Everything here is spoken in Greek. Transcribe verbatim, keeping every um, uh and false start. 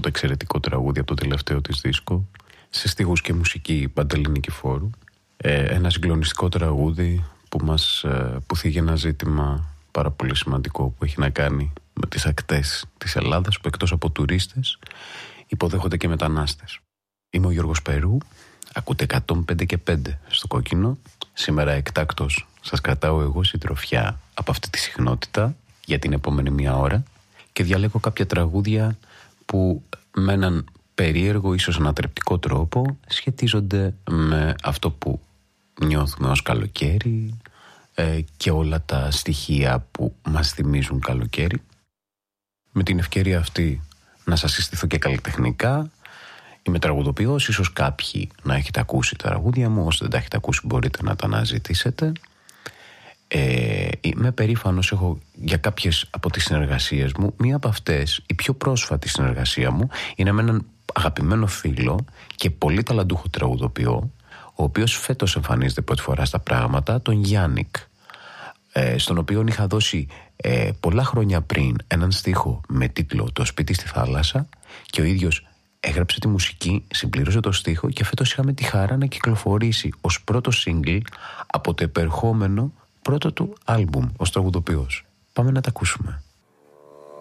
το εξαιρετικό τραγούδι από το τελευταίο της δίσκο, σε στίχους και μουσική Παντελή Νικηφόρου. Ε, ένα συγκλονιστικό τραγούδι που μας ε, που θίγει ένα ζήτημα πάρα πολύ σημαντικό που έχει να κάνει με τις ακτές της Ελλάδας, που εκτός από τουρίστες υποδέχονται και μετανάστες. Είμαι ο Γιώργος Περού, ακούτε εκατόν πέντε και πέντε στο Κόκκινο. Σήμερα εκτάκτως σας κρατάω εγώ συντροφιά από αυτή τη συχνότητα για την επόμενη μία ώρα και διαλέγω κάποια τραγούδια που με έναν περίεργο, ίσως ανατρεπτικό τρόπο σχετίζονται με αυτό που νιώθουμε ως καλοκαίρι ε, και όλα τα στοιχεία που μας θυμίζουν καλοκαίρι. Με την ευκαιρία αυτή να σας συστηθώ και καλλιτεχνικά. Είμαι τραγουδοποιός, ίσως κάποιοι να έχετε ακούσει τα τραγούδια μου, όσοι δεν τα έχετε ακούσει μπορείτε να τα αναζητήσετε. Ε, είμαι περήφανος, έχω για κάποιες από τις συνεργασίες μου. Μία από αυτές, η πιο πρόσφατη συνεργασία μου, είναι με έναν αγαπημένο φίλο και πολύ ταλαντούχο τραγουδοποιό, ο οποίος φέτος εμφανίζεται πρώτη φορά στα πράγματα, τον Γιάννικ, ε, στον οποίο είχα δώσει ε, πολλά χρόνια πριν έναν στίχο με τίτλο «Το σπίτι στη θάλασσα» και ο ίδιος έγραψε τη μουσική, συμπλήρωσε το στίχο και φέτος είχαμε τη χαρά να κυκλοφορήσει ως πρώτο single από το επερχόμενο πρώτο του άλμπουμ ως τραγουδοποιός. Πάμε να τα ακούσουμε.